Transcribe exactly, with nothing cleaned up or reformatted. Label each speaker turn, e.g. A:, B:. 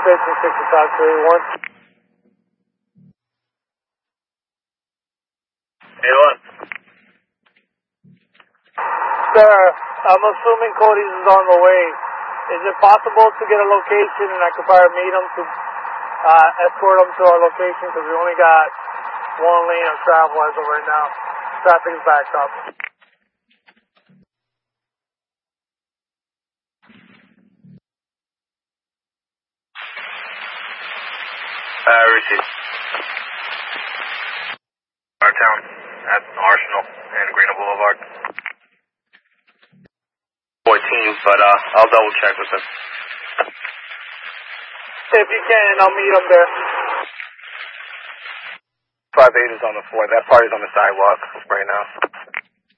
A: Station six to talk to eighty-one.
B: eighty-one.
A: Sir, I'm assuming Cody's is on the way. Is it possible to get a location and I could probably meet him to uh, escort him to our location because we only got one lane of travel as of right now. Traffic is backed up.
B: Uh, received. Our town at Arsenal and Greenville Boulevard. fourteen, but uh, I'll double check with him.
A: If you can, I'll meet him there.
B: five eight is on the floor. That party's on the sidewalk right now.